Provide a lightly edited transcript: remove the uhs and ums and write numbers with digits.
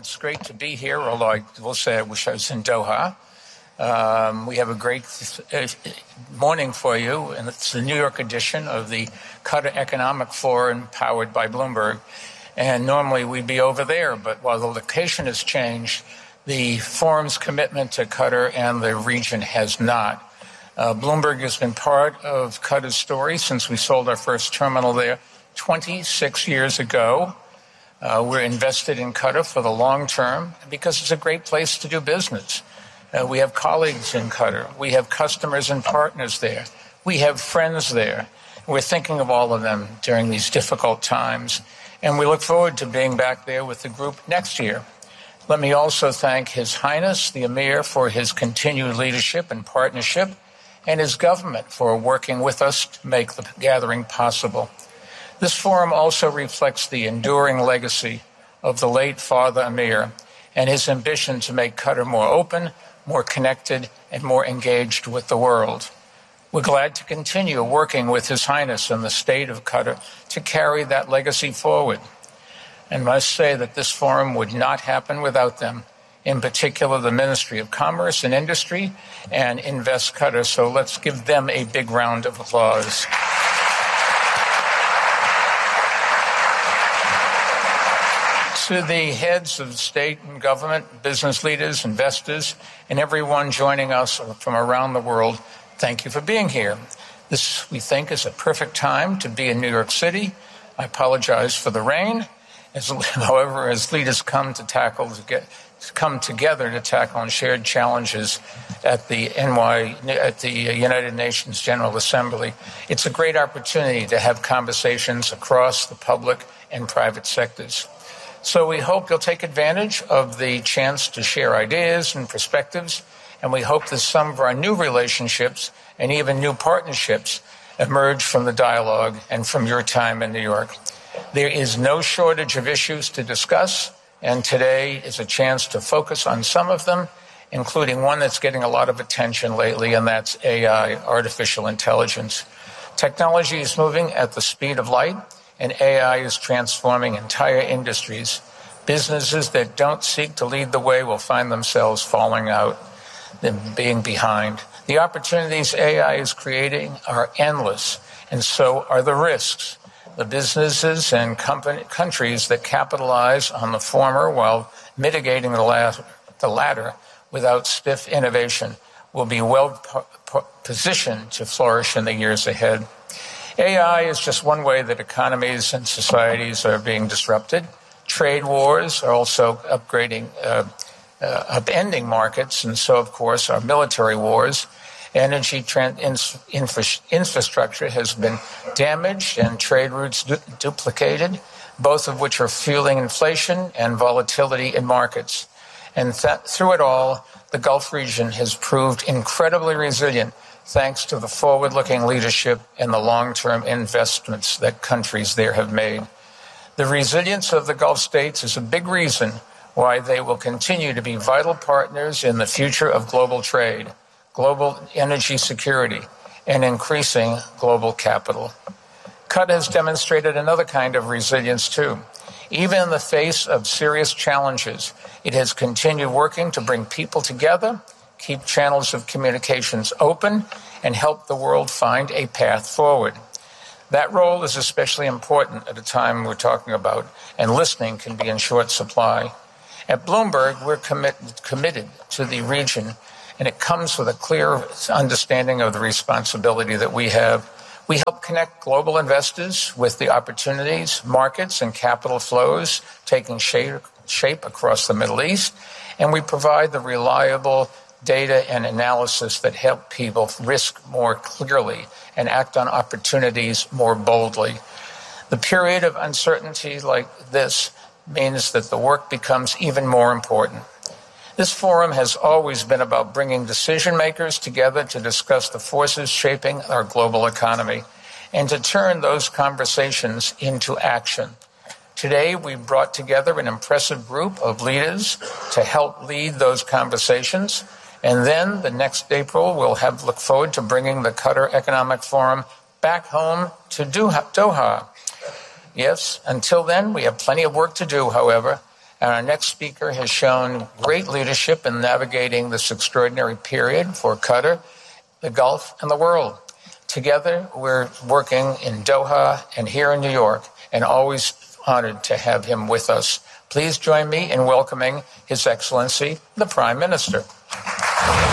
It's great to be here, although I will say I wish I was in Doha. We have a great morning for you, and it's the New York edition of the Qatar Economic Forum powered by Bloomberg. And normally we'd be over there, but while the location has changed, the forum's commitment to Qatar and the region has not. Bloomberg has been part of Qatar's story since we sold our first terminal there 26 years ago. We're invested in Qatar for the long term because it's a great place to do business. We have colleagues in Qatar. We have customers and partners there. We have friends there. We're thinking of all of them during these difficult times. And we look forward to being back there with the group next year. Let me also thank His Highness, the Emir, for his continued leadership and partnership, and his government for working with us to make the gathering possible. This forum also reflects the enduring legacy of the late Father Emir and his ambition to make Qatar more open, more connected, and more engaged with the world. We're glad to continue working with His Highness and the state of Qatar to carry that legacy forward. And must say that this forum would not happen without them, in particular the Ministry of Commerce and Industry and Invest Qatar. So let's give them a big round of applause. To the heads of state and government, business leaders, investors, and everyone joining us from around the world, thank you for being here. This, we think, is a perfect time to be in New York City. I apologize for the rain. However, as leaders come together to tackle on shared challenges at the United Nations General Assembly, it's a great opportunity to have conversations across the public and private sectors. So we hope you'll take advantage of the chance to share ideas and perspectives, and we hope that some of our new relationships and even new partnerships emerge from the dialogue and from your time in New York. There is no shortage of issues to discuss, and today is a chance to focus on some of them, including one that's getting a lot of attention lately, and that's AI, artificial intelligence. Technology is moving at the speed of light, and AI is transforming entire industries. Businesses that don't seek to lead the way will find themselves falling out and being behind. The opportunities AI is creating are endless, and so are the risks. The businesses and countries that capitalize on the former while mitigating the latter without stiff innovation will be well positioned to flourish in the years ahead. AI is just one way that economies and societies are being disrupted. Trade wars are also upending markets, and so, of course, our military wars. Energy infrastructure has been damaged and trade routes duplicated, both of which are fueling inflation and volatility in markets. And through it all, the Gulf region has proved incredibly resilient thanks to the forward-looking leadership and the long-term investments that countries there have made. The resilience of the Gulf states is a big reason why they will continue to be vital partners in the future of global trade, global energy security, and increasing global capital. Qatar has demonstrated another kind of resilience, too. Even in the face of serious challenges, it has continued working to bring people together, keep channels of communications open, and help the world find a path forward. That role is especially important at a time we're talking about, and listening can be in short supply. At Bloomberg, we're committed to the region, and it comes with a clear understanding of the responsibility that we have. We help connect global investors with the opportunities, markets, and capital flows taking shape across the Middle East, and we provide the reliable data and analysis that help people risk more clearly and act on opportunities more boldly. The period of uncertainty like this means that the work becomes even more important. This forum has always been about bringing decision makers together to discuss the forces shaping our global economy and to turn those conversations into action. Today, we brought together an impressive group of leaders to help lead those conversations. And then the next April, we'll look forward to bringing the Qatar Economic Forum back home to Doha. Yes, until then, we have plenty of work to do, however, And our next speaker has shown great leadership in navigating this extraordinary period for Qatar, the Gulf, and the world. Together, we're working in Doha and here in New York, and always honored to have him with us. Please join me in welcoming His Excellency, the Prime Minister.